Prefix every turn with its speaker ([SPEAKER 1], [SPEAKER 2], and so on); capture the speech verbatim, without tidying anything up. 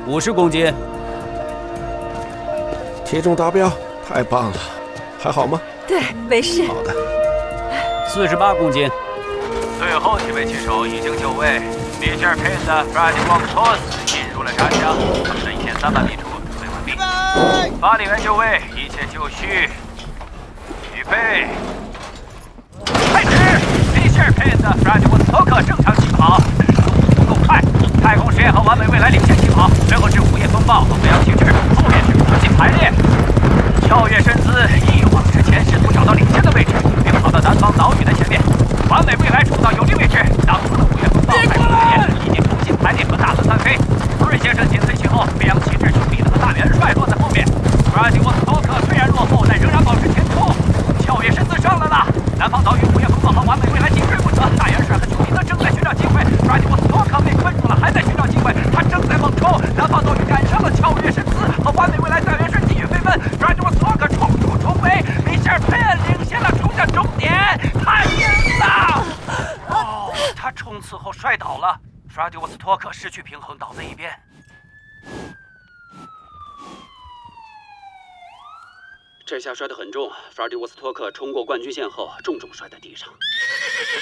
[SPEAKER 1] 五十公斤。
[SPEAKER 2] 体重达标，太棒了，还好吗？
[SPEAKER 3] 对，没事。
[SPEAKER 2] 好的。
[SPEAKER 1] 四十八公斤。
[SPEAKER 4] 最后几位骑手已经就位，米切尔佩斯、弗拉迪沃克托斯进入了扎枪，他们的一千三百米处准备完毕。发令员就位，一切就绪，预备，开始！米切尔佩斯、弗拉迪沃克托克正常起跑，速度不够快。太空实验和完美未来领先起跑，然后是午夜风暴和飞扬旗帜，后面是国际排列。跳跃身姿一往直前，试图找到领先的位置，并跑到南方岛屿的前面。完美未来冲到有利位置，挡住了午夜风暴，太空实验以及重新排列和大轮翻飞。瑞先生紧随其后，飞扬旗帜兄弟和大元帅落在后面。弗拉迪沃斯托克虽然落后，但仍然保持前冲。跳跃身姿上来了，南方岛屿午夜风暴和完美未来紧追不舍，大元帅和兄弟都正在寻找机会。弗拉迪沃斯托克被困住了，还在寻找机会，他正在猛冲。南方岛屿赶上了跳跃身姿和完美未来大元帅继续飞奔。弗拉迪沃斯托克冲出重围，米切尔佩恩领先了，冲向终点，他赢了。哦，他冲刺后摔倒了，弗拉迪沃斯托克失去平衡，倒在一边。这下摔得很重，弗拉迪沃斯托克冲过冠军线后，重重摔在地上。